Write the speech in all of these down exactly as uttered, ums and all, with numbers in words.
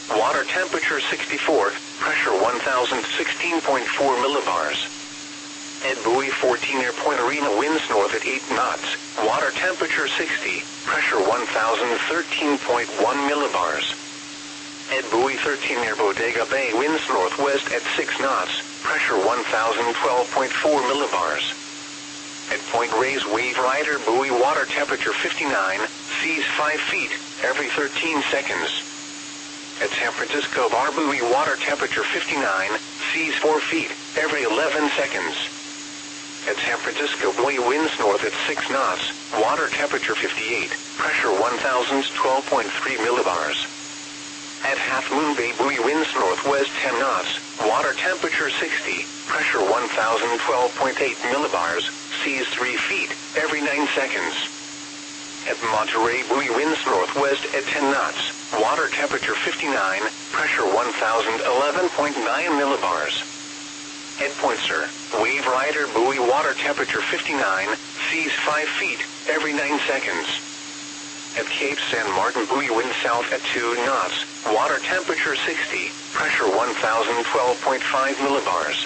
water temperature sixty-four, pressure one thousand sixteen point four millibars. At buoy fourteen near Point Arena, winds north at eight knots, water temperature sixty, pressure one thousand thirteen point one millibars. At buoy thirteen near Bodega Bay, winds northwest at six knots, pressure one thousand twelve point four millibars. At Point Reyes Wave Rider buoy, water temperature fifty-nine, seas five feet, every thirteen seconds. At San Francisco Bar buoy, water temperature fifty-nine, seas four feet, every eleven seconds. At San Francisco buoy, winds north at six knots, water temperature fifty-eight, pressure one thousand twelve point three millibars. At Half Moon Bay buoy, winds northwest ten knots, water temperature sixty, pressure one thousand twelve point eight millibars, seas three feet, every nine seconds. At Monterey buoy, winds northwest at ten knots, water temperature fifty-nine, pressure one thousand eleven point nine millibars. At Point Sur, Wave Rider buoy, water temperature fifty-nine, seas five feet, every nine seconds. At Cape San Martin buoy, wind south at two knots, water temperature sixty, pressure one thousand twelve point five millibars.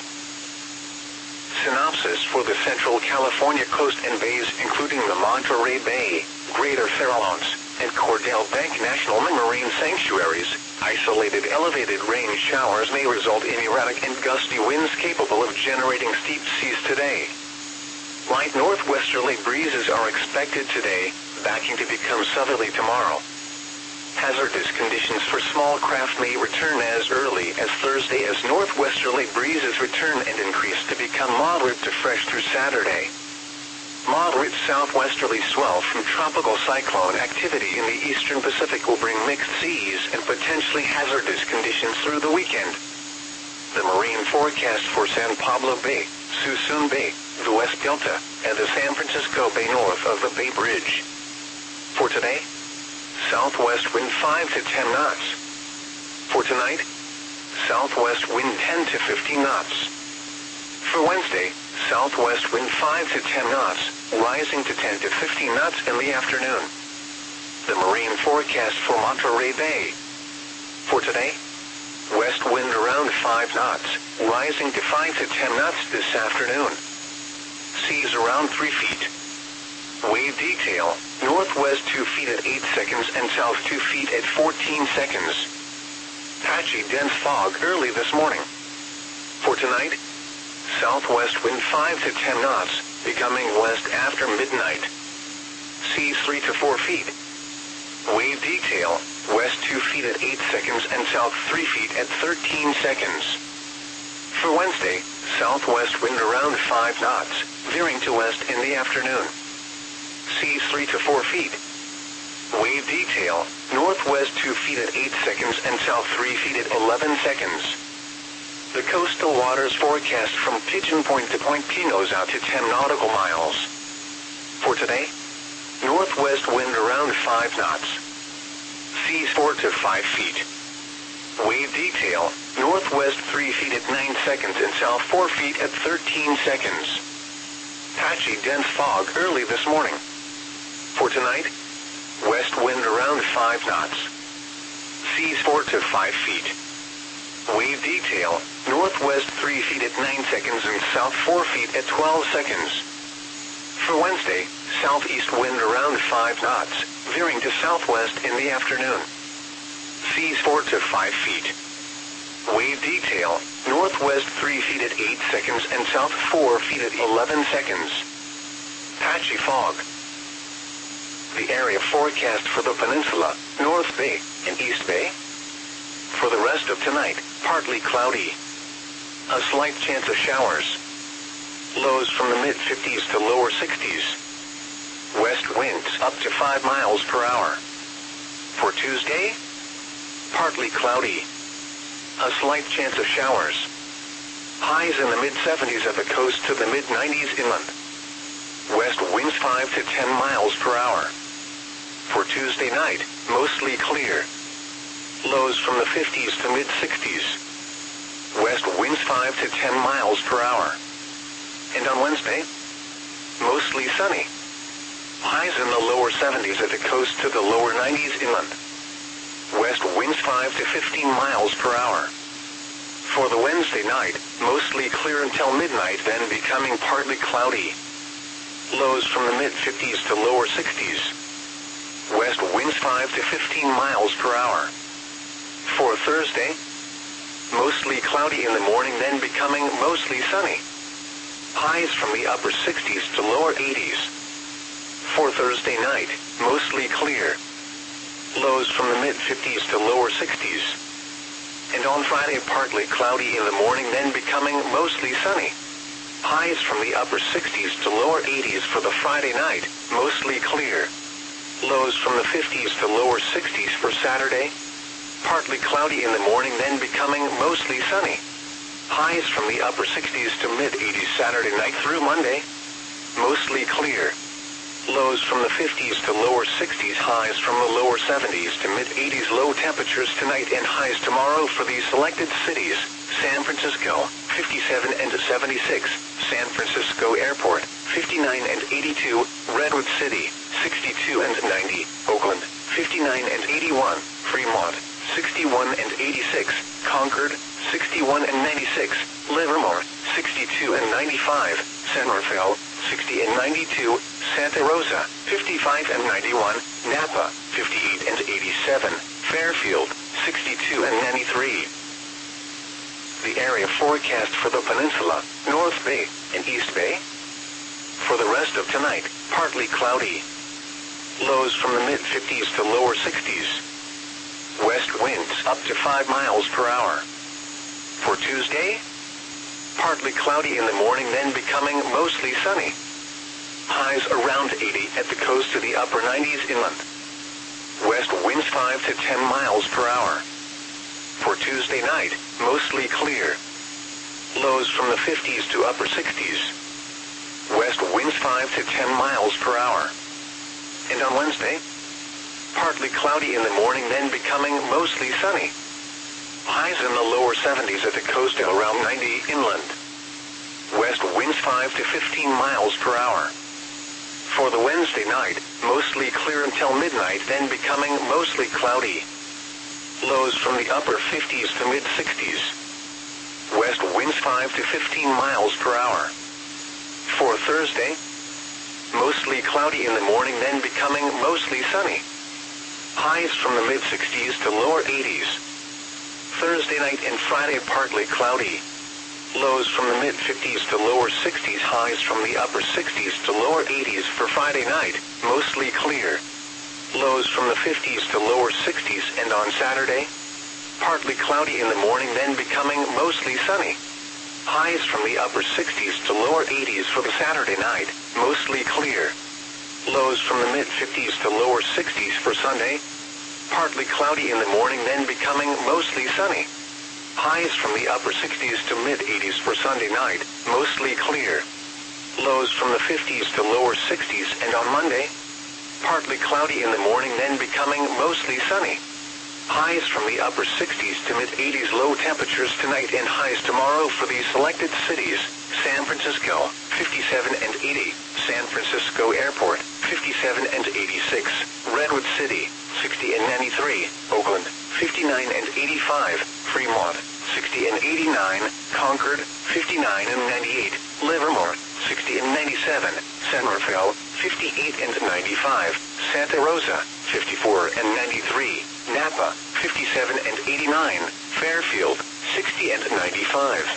Synopsis for the Central California coast and bays, including the Monterey Bay, Greater Farallones, and Cordell Bank National Marine Sanctuaries. Isolated elevated rain showers may result in erratic and gusty winds capable of generating steep seas today. Light northwesterly breezes are expected today, backing to become southerly tomorrow. Hazardous conditions for small craft may return as early as Thursday as northwesterly breezes return and increase to become moderate to fresh through Saturday. Moderate southwesterly swell from tropical cyclone activity in the eastern Pacific will bring mixed seas and potentially hazardous conditions through the weekend. The marine forecast for San Pablo Bay, Suisun Bay, the West Delta, and the San Francisco Bay north of the Bay Bridge. For today, southwest wind five to ten knots. For tonight, southwest wind ten to fifteen knots. For Wednesday, southwest wind five to ten knots, rising to ten to fifteen knots in the afternoon. The marine forecast for Monterey Bay. For today, west wind around five knots, rising to five to ten knots this afternoon. Seas around three feet. Wave detail, northwest two feet at eight seconds and south two feet at fourteen seconds. Patchy dense fog early this morning. For tonight, southwest wind five to ten knots, becoming west after midnight. Seas three to four feet. Wave detail, west two feet at eight seconds and south three feet at thirteen seconds. For Wednesday, southwest wind around five knots, veering to west in the afternoon. Seas three to four feet. Wave detail, northwest two feet at eight seconds and south three feet at eleven seconds. The coastal waters forecast from Pigeon Point to Point Pinos out to ten nautical miles. For today, northwest wind around five knots. Seas four to five feet. Wave detail, northwest three feet at nine seconds and south four feet at thirteen seconds. Patchy dense fog early this morning. For tonight, west wind around five knots. Seas four to five feet. Wave detail, northwest three feet at nine seconds and south four feet at twelve seconds. For Wednesday, southeast wind around five knots, veering to southwest in the afternoon. Seas four to five feet. Wave detail, northwest three feet at eight seconds and south four feet at eleven seconds. Patchy fog. The area forecast for the peninsula, North Bay, and East Bay. For the rest of tonight, partly cloudy. A slight chance of showers. Lows from the mid fifties to lower sixties. West winds up to five miles per hour. For Tuesday, partly cloudy. A slight chance of showers. Highs in the mid seventies at the coast to the mid nineties inland. West winds five to ten miles per hour. For Tuesday night, mostly clear. Lows from the fifties to mid sixties. West winds five to ten miles per hour. And on Wednesday, mostly sunny. Highs in the lower seventies at the coast to the lower nineties inland. West west winds five to fifteen miles per hour. For the Wednesday night, mostly clear until midnight, then becoming partly cloudy. Lows from the mid-fifties to lower sixties. West winds five to fifteen miles per hour. For Thursday, mostly cloudy in the morning, then becoming mostly sunny. Highs from the upper sixties to lower eighties. For Thursday night, mostly clear. Lows from the mid-fifties to lower sixties. And on Friday, partly cloudy in the morning, then becoming mostly sunny. Highs from the upper sixties to lower eighties for the Friday night, mostly clear. Lows from the fifties to lower sixties for Saturday. Partly cloudy in the morning, then becoming mostly sunny. Highs from the upper sixties to mid-eighties Saturday night through Monday. Mostly clear. Lows from the fifties to lower sixties, highs from the lower seventies to mid-eighties. Low temperatures tonight and highs tomorrow for these selected cities: San Francisco, fifty-seven and seventy-six, San Francisco Airport, fifty-nine and eighty-two, Redwood City, sixty-two and ninety, Oakland, fifty-nine and eighty-one, Fremont, sixty-one and eighty-six, Concord, sixty-one and ninety-six, Livermore, sixty-two and ninety-five, San Rafael, sixty and ninety-two, Santa Rosa, fifty-five and ninety-one, Napa, fifty-eight and eighty-seven, Fairfield, sixty-two and ninety-three. The area forecast for the peninsula, North Bay, and East Bay. For the rest of tonight, partly cloudy. Lows from the mid-fifties to lower sixties. West winds up to five miles per hour. For Tuesday, partly cloudy in the morning, then becoming mostly sunny. Highs around eighty at the coast to the upper nineties inland. West winds five to ten miles per hour. For Tuesday night, mostly clear. Lows from the fifties to upper sixties. West winds five to ten miles per hour. And on Wednesday, partly cloudy in the morning, then becoming mostly sunny. Highs in the lower seventies at the coast and around ninety inland. West winds five to fifteen miles per hour. For the Wednesday night, mostly clear until midnight, then becoming mostly cloudy. Lows from the upper fifties to mid-sixties. West winds five to fifteen miles per hour. For Thursday, mostly cloudy in the morning, then becoming mostly sunny. Highs from the mid-sixties to lower eighties. Thursday night and Friday, partly cloudy. Lows from the mid-fifties to lower sixties, highs from the upper sixties to lower eighties for Friday night, mostly clear. Lows from the fifties to lower sixties, and on Saturday, partly cloudy in the morning, then becoming mostly sunny. Highs from the upper sixties to lower eighties for the Saturday night, mostly clear. Lows from the mid-fifties to lower sixties for Sunday. Partly cloudy in the morning, then becoming mostly sunny. Highs from the upper sixties to mid-eighties for Sunday night, mostly clear. Lows from the fifties to lower sixties, and on Monday, partly cloudy in the morning, then becoming mostly sunny. Highs from the upper sixties to mid-eighties. Low temperatures tonight and highs tomorrow for these selected cities: San Francisco, fifty-seven and eighty, San Francisco Airport, fifty-seven and eighty-six, Redwood City, sixty and ninety-three, Oakland, fifty-nine and eighty-five, Fremont, sixty and eighty-nine, Concord, fifty-nine and ninety-eight, Livermore, sixty and ninety-seven, San Rafael, fifty-eight and ninety-five, Santa Rosa, fifty-four and ninety-three, Napa, fifty-seven and eighty-nine, Fairfield, sixty and ninety-five.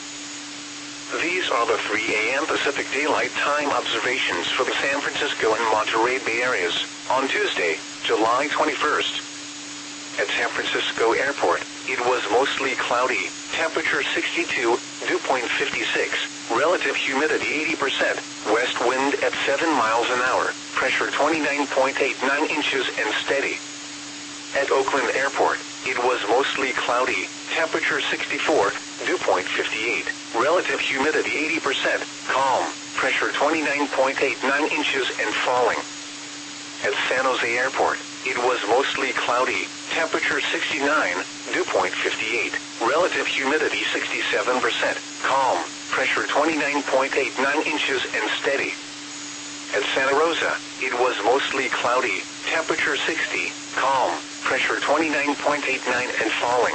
These are the three a m Pacific Daylight Time observations for the San Francisco and Monterey Bay areas on Tuesday, July twenty-first. At San Francisco Airport, it was mostly cloudy, temperature sixty-two, dew point fifty-six, relative humidity eighty percent, west wind at seven miles an hour, pressure twenty-nine point eight nine inches and steady. At Oakland Airport, it was mostly cloudy, temperature sixty-four, dew point fifty-eight, relative humidity eighty percent, calm, pressure twenty-nine point eight nine inches and falling. At San Jose Airport, it was mostly cloudy, temperature sixty-nine, dew point fifty-eight, relative humidity sixty-seven percent, calm, pressure twenty-nine point eight nine inches and steady. At Santa Rosa, it was mostly cloudy, temperature sixty, calm, pressure twenty-nine point eight nine and falling.